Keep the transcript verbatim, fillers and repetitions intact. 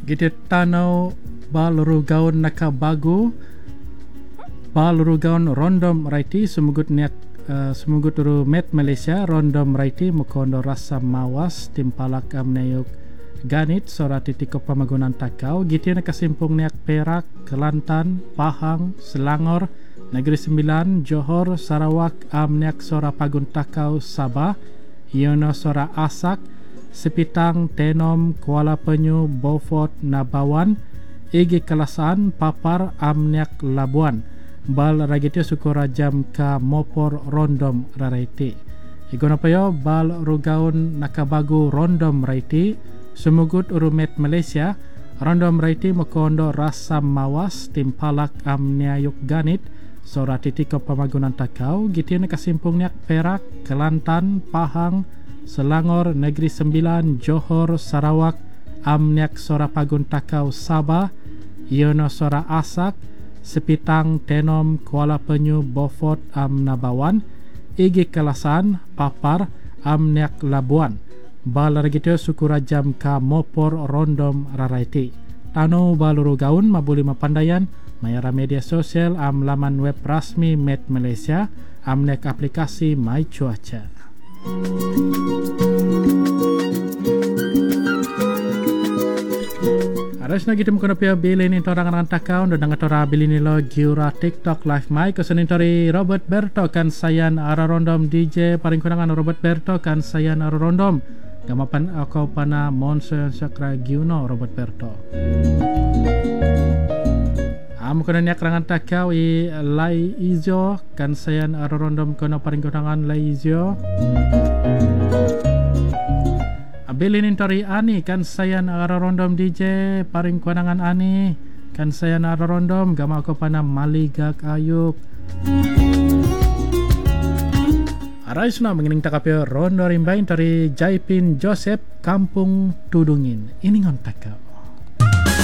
Gitu tanau bal rugaun nakabagu bal rugaun rondom raiti semugut niak uh, semugut ru met Malaysia rondom raiti mukondo rasa mawas timpalak amnayuk ganit sora titiko pamagunan takau gitu nakasimpung niak Perak, Kelantan, Pahang, Selangor, Negeri Sembilan, Johor, Sarawak, amniak sora pagun takau Sabah, Yono sora Asak, Sepitang, Tenom, Kuala Penyu, Beaufort, Nabawan, Igi Kalasan, Papar, amniak Labuan, bal ragitio sukura jam ka mopor rondom raraiti. Igona payo bal rugaun nakabagu rondom raiti, sumugut urumet Malaysia, rondom raiti mokondo rasa mawas timpalak amniayuk ganit, sora titiko pamagunan takau, gitu nakasimpung niak Perak, Kelantan, Pahang, Selangor, Negeri Sembilan, Johor, Sarawak, amniak sora pagun takau Sabah, Yono sora Asak, Sepitang, Tenom, Kuala Penyu, Beaufort, am Nabawan, Igi Kalasan, Papar, amniak Labuan, bal ragitio sukura jam ka mopor rondom raraiti. Tano baluru gaun mabuli mapandayan mayara media sosial am laman web rasmi Met Malaysia amnek aplikasi My Cuaca. Aras na gitu mukuna pia bilin into rangan takau dan ngatora bilin nilo giura TikTok live mic kesenintori Robert Berto kan sayan ara rondom D J paling kunangan Robert Berto kan sayan ara rondom gamapan ako pana monse sakra giuno Robert Berto. Am kuna niak rangan takau i lai izyo kan sayan ara rondom kono paling kunangan lai izyo. Abilin intori ani kan sayan ara rondom D J paring kuanangan ani kan sayan ara rondom gama ako pana maligak ayuk. Aray suna mengining takapyo rondo rimbain dari Jaipin Joseph Kampung Tudungin. Ini ngon takau.